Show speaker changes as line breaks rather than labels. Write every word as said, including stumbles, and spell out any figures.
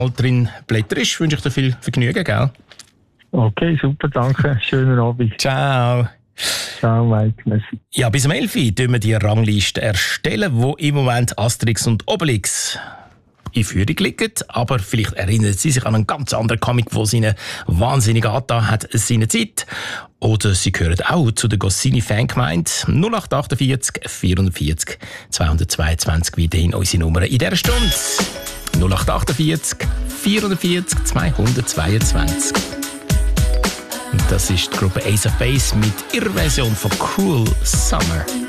drin blätterst, wünsche ich dir viel Vergnügen, gell?
Okay, super, danke. Schönen Abend.
Ciao.
Ciao, Mike. Merci.
Ja, bis um elf Uhr tun wir die Rangliste erstellen, wo im Moment Asterix und Obelix in Führung liegen. Aber vielleicht erinnern Sie sich an einen ganz anderen Comic, der Sie Ihnen wahnsinnig angetan hat seine Zeit. Oder Sie gehören auch zu der Goscinny-Fangemeinde. null acht achtundvierzig vierundvierzig zweihundertzweiundzwanzig weiterhin unsere Nummer in dieser Stunde. null acht achtundvierzig vierundvierzig zweihundertzweiundzwanzig. Und das ist die Gruppe Ace of Base mit ihrer Version von Cruel Summer.